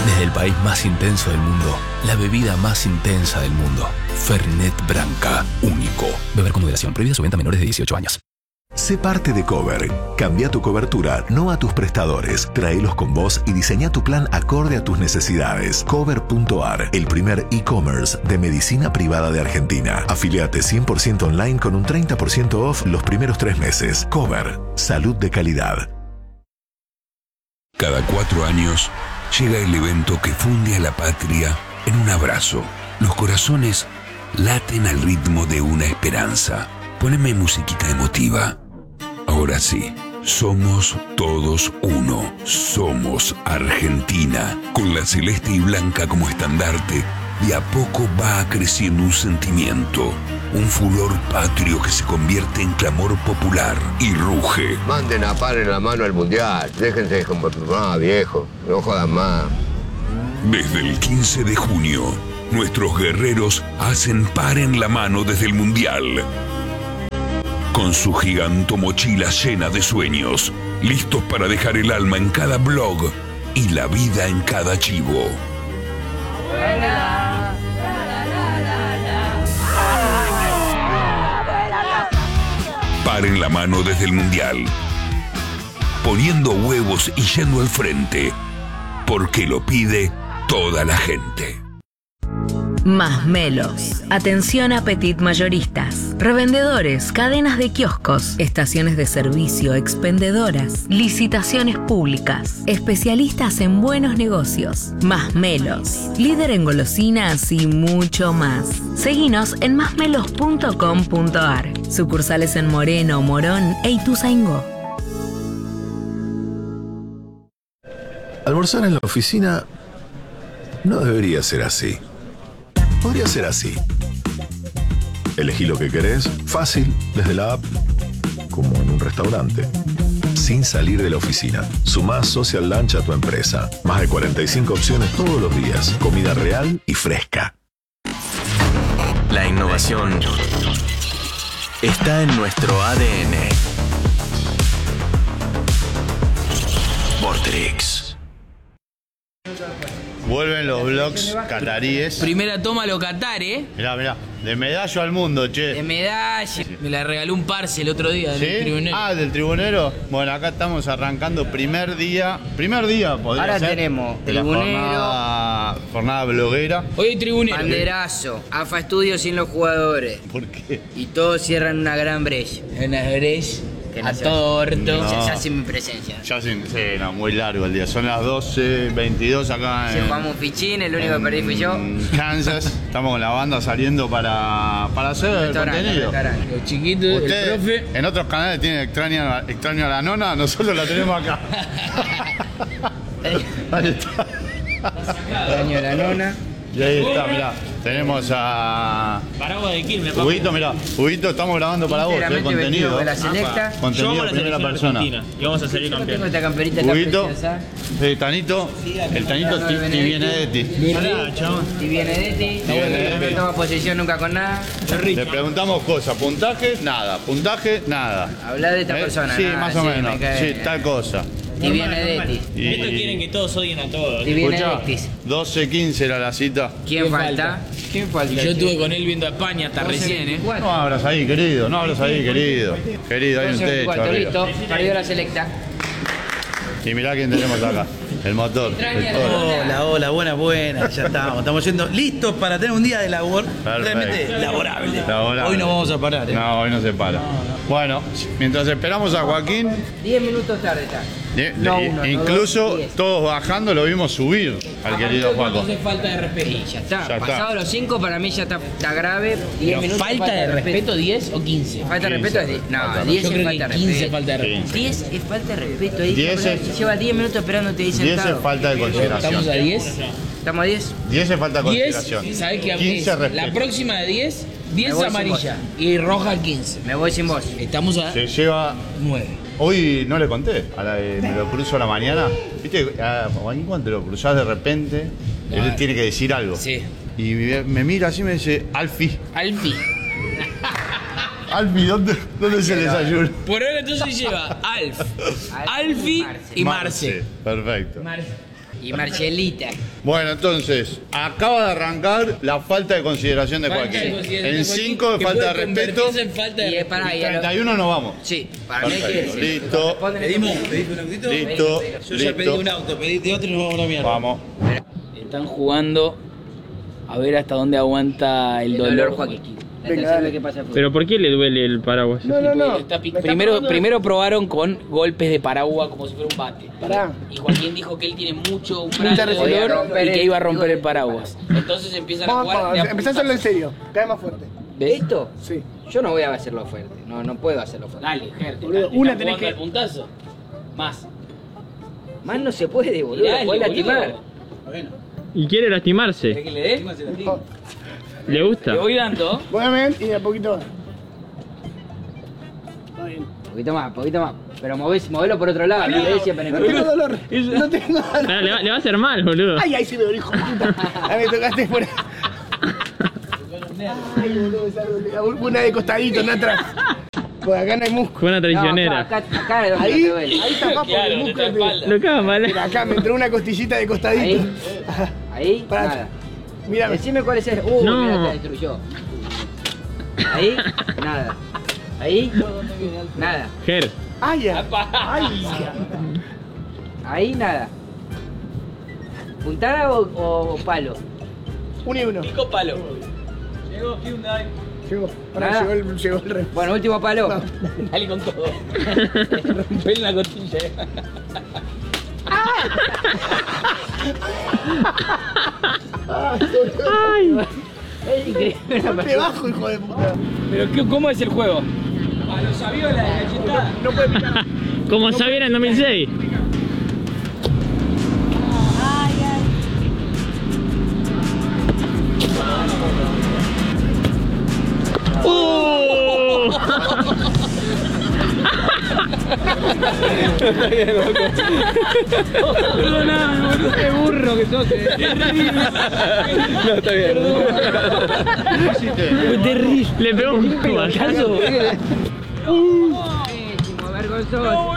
Desde el país más intenso del mundo, la bebida más intensa del mundo. Fernet Branca, único. Beber con moderación. Prohibida su venta a menores de 18 años. Sé parte de Cover. Cambia tu cobertura, no a tus prestadores. Tráelos con vos y diseña tu plan acorde a tus necesidades. Cover.ar, el primer e-commerce de medicina privada de Argentina. Afiliate 100% online con un 30% off los primeros 3 meses. Cover, salud de calidad. Cada 4 años llega el evento que funde a la patria en un abrazo. Los corazones laten al ritmo de una esperanza. Poneme musiquita emotiva. Ahora sí, somos todos uno. Somos Argentina. Con la celeste y blanca como estandarte, de a poco va creciendo un sentimiento. Un furor patrio que se convierte en clamor popular y ruge. Manden a par en la mano al mundial. Déjense como viejo. No jodan más. Desde el 15 de junio, nuestros guerreros hacen par en la mano desde el mundial. Con su giganto mochila llena de sueños, listos para dejar el alma en cada blog y la vida en cada chivo. Par en la mano desde el mundial, poniendo huevos y yendo al frente, porque lo pide toda la gente. Masmelos. Atención a petit mayoristas, revendedores, cadenas de kioscos, estaciones de servicio, expendedoras, licitaciones públicas, especialistas en buenos negocios. Masmelos, líder en golosinas y mucho más. Seguinos en masmelos.com.ar. Sucursales en Moreno, Morón e Ituzaingó. Almorzar en la oficina no debería ser así. Podría ser así. Elegí lo que querés, fácil, desde la app, como en un restaurante. Sin salir de la oficina. Sumá Social Lunch a tu empresa. Más de 45 opciones todos los días. Comida real y fresca. La innovación está en nuestro ADN. Vortrix. Vuelven los vlogs cataríes. Primera toma lo Qatar, ¿eh? Mirá, de medallo al mundo, che. De medalla. Me la regaló un parce el otro día, ¿Sí? del tribunero. Ah, del tribunero. Bueno, acá estamos arrancando primer día podría Ahora ser. tenemos de la jornada bloguera. Hoy hay tribunero. Banderazo, AFA Estudio sin los jugadores. ¿Por qué? Y todos cierran una gran brecha. Una brecha. Que A no se- todo orto. No. Ya sin mi presencia. Ya sí, no, muy largo el día. Son las 12:22 acá Si en, jugamos fichín, el único que perdí fui yo. Kansas. Estamos con la banda saliendo para hacer contenido. Los chiquitos, el Ustedes profe. en otros canales tienen extraño a la nona, nosotros la tenemos acá. Ahí está. Daño la nona. Y ahí está, mirá. Tenemos a Paraguas de Quilmes, papá. Huguito, mirá. Huguito, estamos grabando para vos, Íntegramente vestido contenido. de la selecta. Yo Contenido amo de la primera selección persona. argentina y vamos a salir Yo tengo campeones. esta camperita tan Huguito, preciosa. Tanito, el Tanito Tibenedetti. Pará, chabón. Y viene Detti. No toma posición nunca con nada. Le preguntamos cosas, puntaje, nada, Habla de esta persona. Sí, nada, más o menos, me cae. sí, tal cosa. Y viene Detti. Estos quieren que todos odien a todos. Y viene Escuchá, Detti. 12:15 era la cita. ¿Quién falta? ¿Quién falta? Y yo estuve con él viendo a España hasta recién, ¿eh? No abras ahí, querido, no abras ahí, querido. Querido, hay un techo arriba. Listo, perdió la selecta. Y mirá quién tenemos acá, el motor. el toro. Hola, buenas, ya estamos yendo listos para tener un día de labor realmente laborable. Hoy no vamos a parar, ¿eh? No, hoy no se para. Bueno, mientras esperamos a Joaquín, 10 minutos tarde está. incluso todos bajando lo vimos subir al querido Juaco. Entonces falta de respeto. Y ya está. Ya está. Pasado los 5 para mí ya está grave. 10 minutos. ¿Falta de respeto 10 o 15? Falta de respeto es 10. No, 10 Yo es creo falta de que 15 respeto. falta de respeto. 10 es falta de respeto. 10 es- Lleva 10 minutos esperándote ahí 10 es sentado. falta de consideración. ¿Estamos a 10? ¿Estamos a 10? 10 es falta de 10, consideración. ¿sabes qué? 15 Es respeto. la próxima de 10, Me 10 voy sin amarilla y roja 15. Me voy sin vos. Estamos a Se lleva. 9. Hoy no le conté, me lo cruzo a la mañana. ¿Viste? A Joaquín, cuando te lo cruzás de repente, él tiene que decir algo. Sí. Y me mira así y me dice, Alfi. Alfi. Alfi, ¿dónde se desayuna? Por ahora entonces lleva Alf, Alfi y Marce. Perfecto. Marce. Y Marcelita. Bueno, entonces, acaba de arrancar la falta de consideración de Joaquín. En 5 de falta de respeto. Y para En 31 nos vamos. Sí, para mí Perfecto, listo. ¿Pediste un autito? Listo, Yo ya pedí listo. un auto, pediste otro y nos vamos a la mierda. Vamos. Están jugando a ver hasta dónde aguanta el dolor. Joaquín. La tercera vez que pasa fue. ¿Pero por qué le duele el paraguas? Primero probaron con golpes de paraguas como si fuera un bate. Pará. Y Joaquín dijo que él tiene mucho umbral de Podía dolor romper y que el- iba a romper el paraguas. Entonces empiezan a Vamos, jugar. de a empezá a hacerlo en puntazos. serio. Cae más fuerte. ¿De esto? Sí. Yo no voy a hacerlo fuerte. No puedo hacerlo fuerte. Dale, Ger, Boludo, una tenés que- al puntazo. Más. Más no se puede, boludo. Dale, Puedes boludo. lastimar. Bueno, Y quiere lastimarse. ¿Querés que le dé? ¿Le gusta? Le voy dando. Voy y de a poquito más. Está bien. Un poquito más. Pero movelo por otro lado. No le des siempre en No el tengo dolor. No tengo dolor. Ah, le va a hacer mal, boludo. Ay, ahí sí me dolió, hijo de puta. Ahí me tocaste por ahí. Ay, boludo, una de costadito, no atrás. Pues acá no hay músculo. Fue una traicionera. acá es donde Ahí, te duele. ahí tapás porque el músculo te... Lo caga mal. Mira, acá me entró una costillita de costadito. Ahí. Ahí, Pará. nada. Mira, Decime cuál es el. No. Mira, te destruyó. Ahí, nada. Ahí, nada. Ger. ay, ya. Ay, ya. Ahí, nada. ¿Puntada o palo? Uno y uno. Pico palo. Llegó. Ahora Nada. llegó el rey. Bueno, último palo. No. Dale con todo. Rompele la costilla. Ay. Es increíble. Golpe bajo, hijo de puta. Pero ¿cómo es el juego? A los aviones la cachetada. No puede picar. Como Xavier en 2006. Qué burro que sos. No, está bien. Fue terrible. Le pegó un pelotazo. Buenísimo, vergonzoso.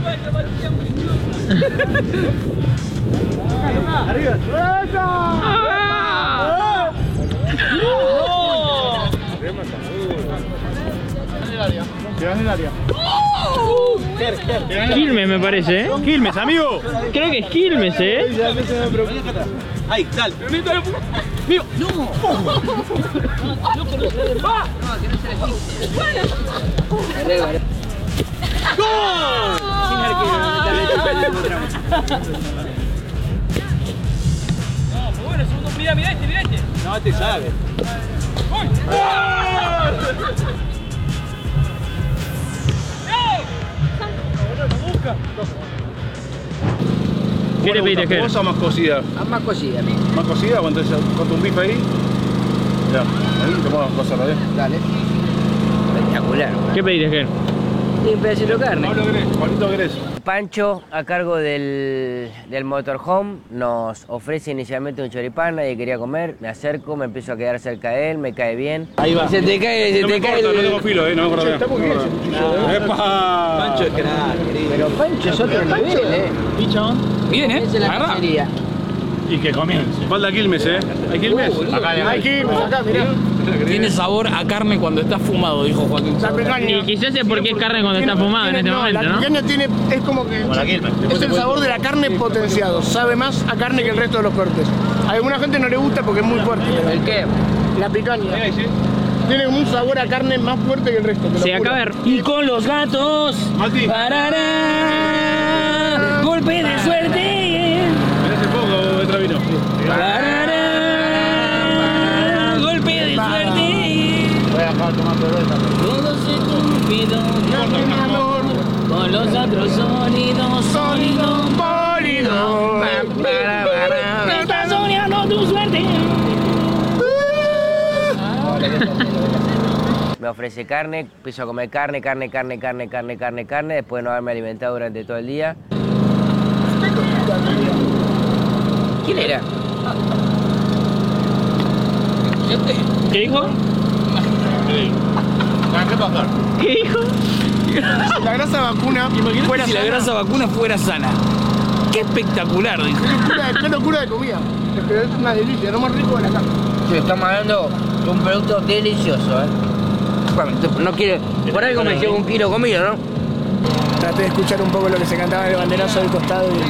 Quedás en el área. Quilmes me parece, ¿eh? Quilmes, amigo. Creo que es Quilmes, ¿eh? ahí, dale. No, que no se le Bueno, segundo, mira este. No te sabe. ¿Qué le pediste, Ger? ¿Jugosa o más cocida? Más cosida, amigo. ¿Más cocida? Cuando corto un bife ahí. Ya, ahí te puedo cosarlo, Dale. Espectacular. ¿Qué pediste, Ger? Y un pedacito de carne. Pablo Gres, Juanito Gres. Pancho, a cargo del motorhome, nos ofrece inicialmente un choripán, nadie quería comer, me acerco, me empiezo a quedar cerca de él, me cae bien. Ahí va. Se te cae, No me corta, no tengo filo, no me acuerdo bien. Está muy bien ese cuchillo, ¡Epa! Pancho es crack, querido. Pero Pancho es otro nivel, Bien, Esa es la Agarrá. cacería. Y que comience. Falta Quilmes, ¿Hay Quilmes? Acá, Hay que irnos acá, mirá. Tiene sabor a carne cuando está fumado, dijo Joaquín. La picaña. Y quizás es porque es carne cuando está fumada en este momento, La ¿no? picaña tiene, es como que la Quilmes. es el sabor de la carne potenciado. Sabe más a carne que el resto de los cortes. A alguna gente no le gusta porque es muy fuerte. Pero ¿El qué? la picaña tiene un sabor a carne más fuerte que el resto. te lo Se juro. acaba de... Y con los gatos. Mati. Parará. Golpe de suerte. Hace poco de Travino. Parará. Golpe de suerte. Voy a dejar tomar cerveza. Todo se cumplido. Mi amor, Con los otros sonidos. sólido, bólido. Estás soñando tu suerte. Me ofrece carne, empiezo a comer carne, después de no haberme alimentado durante todo el día. ¿Quién era? ¿Qué dijo? ¿Qué pasó? ¿Qué dijo? Si la grasa vacuna fuera Si la sana, grasa vacuna fuera sana. ¿qué pasaría? ¿Qué? Si la grasa vacuna fuera sana, ¿qué pasaría? Fuera sana. ¡Qué espectacular! Dijo. Qué locura de comida. Pero es una delicia, lo más rico de la casa. Sí, estamos hablando de un producto delicioso, Bueno, no quiero... Por algo me llevo 1 kilo comido, ¿no? Traté de escuchar un poco lo que se cantaba en el banderazo del costado y...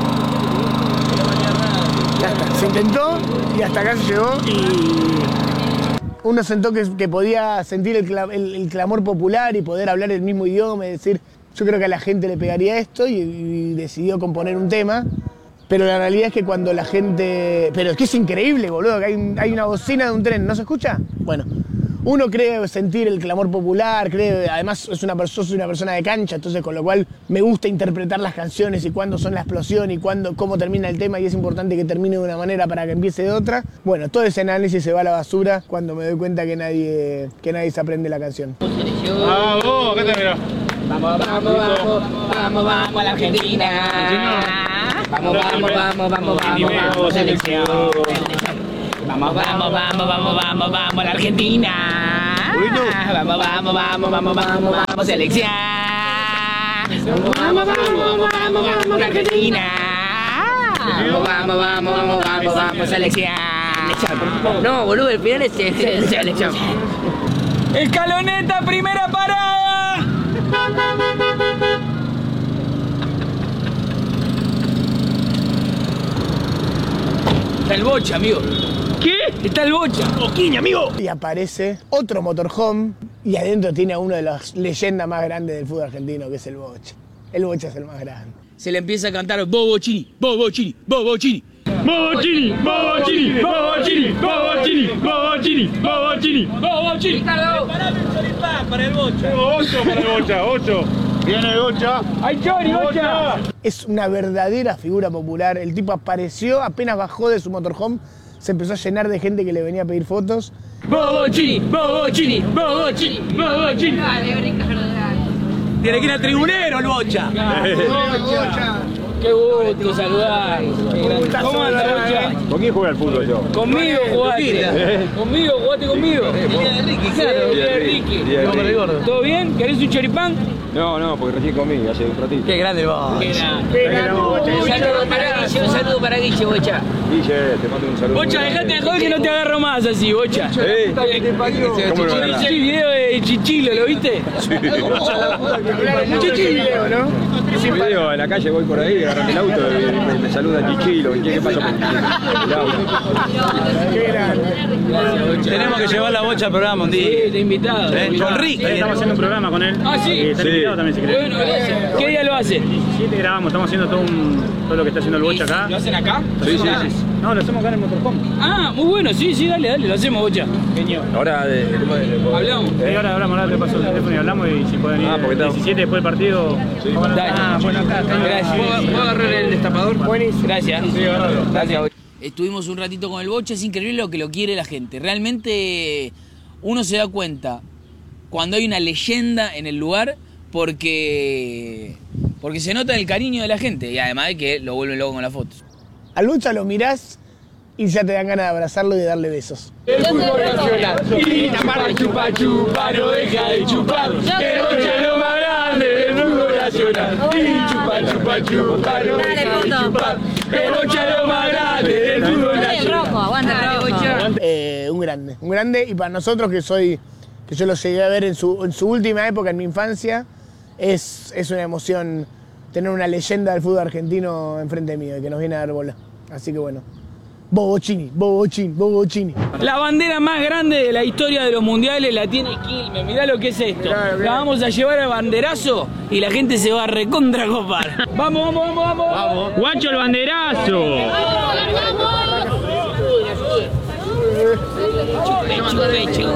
Ya está, se intentó y hasta acá se llegó y... Uno sentó que podía sentir el clamor popular y poder hablar el mismo idioma y decir, yo creo que a la gente le pegaría esto y decidió componer un tema. Pero la realidad es que cuando la gente... Pero es que es increíble, boludo, que hay una bocina de un tren, ¿no se escucha? Bueno, uno cree sentir el clamor popular, además soy una persona de cancha, entonces con lo cual me gusta interpretar las canciones y cuándo son la explosión y cómo termina el tema y es importante que termine de una manera para que empiece de otra. Bueno, todo ese análisis se va a la basura cuando me doy cuenta que nadie se aprende la canción. ¡Vamos! ¿Qué te mirás? Vamos, vamos, vamos, vamos, vamos a la Argentina. Vamos, vamos, vamos, vamos, vamos, selección. Vamos, vamos, vamos, vamos, vamos, vamos a la Argentina. Vamos, vamos, vamos, vamos, vamos, vamos, selección. Vamos, vamos, vamos, vamos, vamos a la Argentina. Vamos, vamos, vamos, vamos, vamos, vamos, selección. No, boludo, el final es selección. Escaloneta, primera parada. Está el Bocha, amigo. ¿Qué? Está el Bocha. Oquiña, amigo. Y aparece otro motorhome y adentro tiene a una de las leyendas más grandes del fútbol argentino, que es el Bocha. El Bocha es el más grande. Se le empieza a cantar Bobochini, Bobochini, Bobochini. Bobochini, Bobochini, Bobochini, Bobochini, Bobochini, Bobochini, Bobochini. Parame un choripán para el Bocha. 8 para el Bocha, 8. Viene el Bocha. ¡Ay, Chori, Bocha! Es una verdadera figura popular. El tipo apareció, apenas bajó de su motorhome, se empezó a llenar de gente que le venía a pedir fotos. Bobochini, Bobochini, Bobochini, Bobochini. Tiene que ir al tribunero el Bocha. Bocha. Qué gusto saludar. ¿Cómo anda, Bocha? ¿Con quién juega el fútbol yo? Conmigo jugaste. Conmigo, jugaste conmigo. El día de Ricky, claro. El día de Ricky. ¿Todo bien? ¿Querés un choripán? No, porque recién comí hace un ratito. Qué grande vos. Qué grande. Un saludo para Guiche, Bocha. Guille, te mando un saludo. Bocha, dejate de joder que no te agarro más así, Bocha. ¿Cómo lo agarrás? El video de Chichilo, ¿lo viste? Chichilo, ¿no? Un video en la calle, voy por ahí, agarran el auto y me saluda Chichilo. ¿Qué pasa por el auto? Qué grande. Tenemos que llevar la Bocha al programa un día. Sí, de invitado. Con Ricky. Estamos haciendo un programa con él. Ah, sí. Está invitado también si querés. Bueno, gracias. ¿Qué día lo hacen? 17 grabamos, estamos haciendo todo lo que está haciendo el Bocha acá. ¿Lo hacen acá? Sí. No, lo hacemos acá en el motorhome. Ah, muy bueno, sí, dale, lo hacemos, Bocha. Genio. Ahora Hablamos. Sí, ahora te paso el teléfono y hablamos y si pueden ir el 17 después del partido. Dale. Bueno, acá. Gracias. ¿Puedo agarrar el destapador? Buenísimo. Gracias. Sí, agarralo. Gracias, Bocha. Estuvimos un ratito con el Bocha, es increíble lo que lo quiere la gente. Realmente uno se da cuenta cuando hay una leyenda en el lugar porque se nota el cariño de la gente y además de que lo vuelven loco con las fotos. Al Bocha lo mirás y ya te dan ganas de abrazarlo y de darle besos. El fútbol nacional. Y tapar de chupa chupa, no deja de chupar. Que Bocha es lo más grande del fútbol nacional. Y chupa chupa chupa, no deja de chupar. Que Bocha es lo más grande del fútbol nacional. Rojo, aguanta el Bocha. Un grande y para nosotros que yo lo llegué a ver en su última época, en mi infancia, es una emoción tener una leyenda del fútbol argentino enfrente mío y que nos viene a dar bola. Así que bueno. Bobochini, Bobochini, Bobochini. La bandera más grande de la historia de los mundiales la tiene Quilmes. Mirá lo que es esto. Claro. La vamos a llevar al banderazo y la gente se va a recontra copar. Vamos. Guacho el banderazo. Pecho.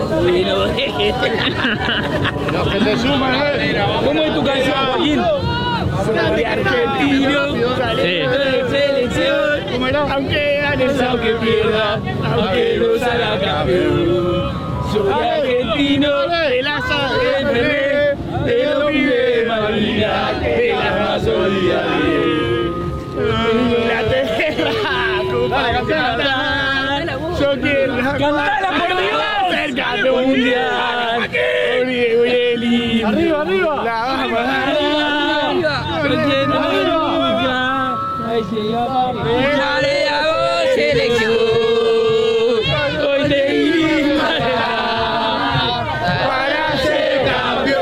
Los que se suman, ¿Cómo es tu canción, Joaquín? Soy argentino, selección, aunque ganes, aunque pierda, aunque no salga campeón. Soy argentino, de la de los pibes de Malvinas, de la razón día a Inglaterra, yo quiero ¡Cantala, por Dios! ser campeón mundial. Arriba, la vamos a Dale a vos, selección. Hoy te vinimos para ser campeón.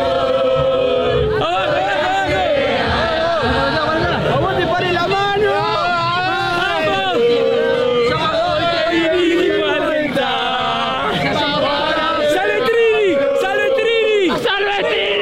¡A vos te pare la mano! ¡Vamos! Hoy te vinimos a rentar. ¡Sale Trini! ¡Sale Trini! ¡Sale Trini!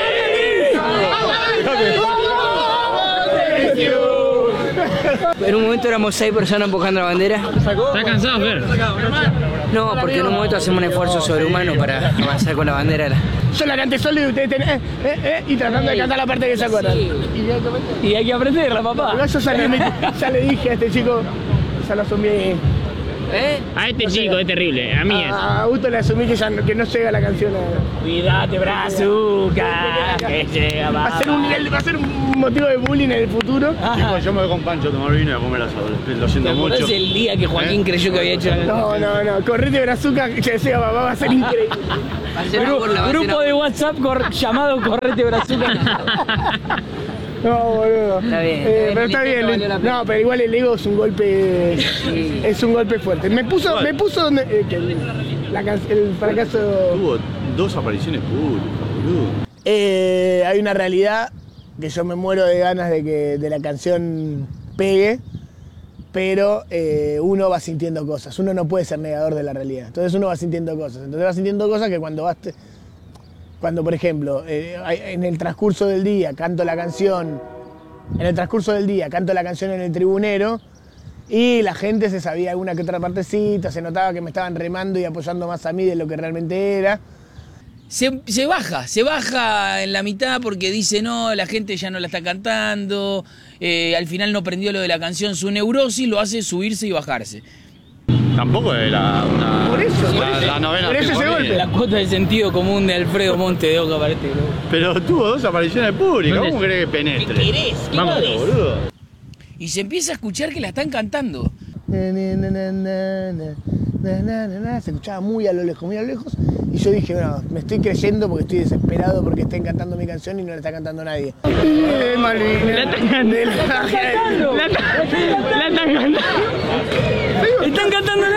En un momento éramos 6 personas empujando la bandera. ¿Estás cansado, Fer? No, porque en un momento hacemos un esfuerzo sobrehumano para avanzar con la bandera. Yo la canté solo y ustedes tienen y tratando de cantar la parte que se acuerdan. Y hay que aprenderla, papá. Yo ya le dije a este chico, ya lo asumí. A este chico es terrible, a mí es. A Augusto le asumí que no llega la canción. Cuídate, brazuca, que llega, va a ser un motivo de bullying en el futuro. Hijo, yo me voy con Pancho a tomar vino y a comer asado. Lo siento mucho. ¿Te acordás el día que Joaquín creyó que había hecho la canción? No, correte brazuca, que decía papá, va a ser increíble. Grupo de WhatsApp llamado Correte Brazuca. No, boludo. Está bien. Pero está bien. No, pero igual el ego es un golpe. Sí. Es un golpe fuerte. Me puso donde. El fracaso. Tuvo 2 apariciones públicas, boludo. Hay una realidad que yo me muero de ganas de que la canción pegue, pero uno va sintiendo cosas. Uno no puede ser negador de la realidad. Entonces uno va sintiendo cosas. Entonces va sintiendo cosas que cuando, por ejemplo, en el transcurso del día canto la canción, en el tribunero y la gente se sabía alguna que otra partecita, se notaba que me estaban remando y apoyando más a mí de lo que realmente era. Se baja en la mitad porque dice no, la gente ya no la está cantando, al final no prendió lo de la canción, su neurosis lo hace subirse y bajarse. Tampoco era una. Por eso, la novena golpe. La cuota de sentido común de Alfredo Monte de Oca para este grupo. Pero tuvo 2 apariciones públicas, ¿cómo crees que penetre? ¿Qué querés? ¿Qué vamos, boludo. Y se empieza a escuchar que la están cantando. Se escuchaba muy a lo lejos. Y yo dije, bueno, me estoy creyendo porque estoy desesperado porque estén cantando mi canción y no la está cantando nadie. Malvina. La están cantando. Están cantando